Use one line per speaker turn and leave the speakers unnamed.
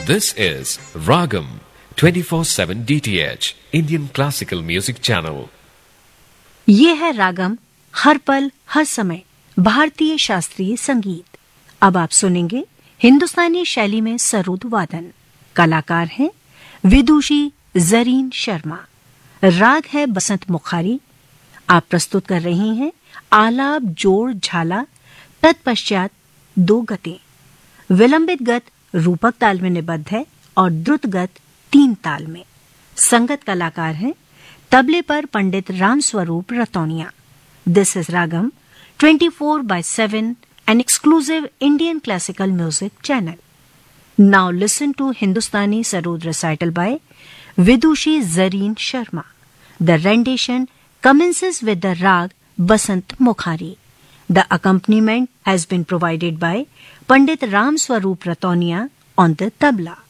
This is Ragam 24/7 DTH Indian Classical Music Channel.
ये है रागम, हर पल हर समय भारतीय शास्त्रीय संगीत। अब आप सुनेंगे हिंदुस्तानी शैली में सरोद वादन। कलाकार हैं विदुषी जरीन शर्मा। राग है बसंत मुखारी। आप प्रस्तुत कर रही हैं आलाप, जोड़, झाला, तत्पश्चात 2 गतें। विलंबित गत रूपक ताल में निबद्ध है और द्रुत गत 3 ताल में। संगत कलाकार हैं तबले पर Pandit Ram Swaroop रतौनिया। This is ragam 24/7, an exclusive Indian classical music channel. Now listen to Hindustani Sarod recital by Vidushi Zareen Sharma. The rendition commences with the rag Basant Mukhari. The accompaniment has been provided by Pandit Ram Swaroop Ratonia on the tabla.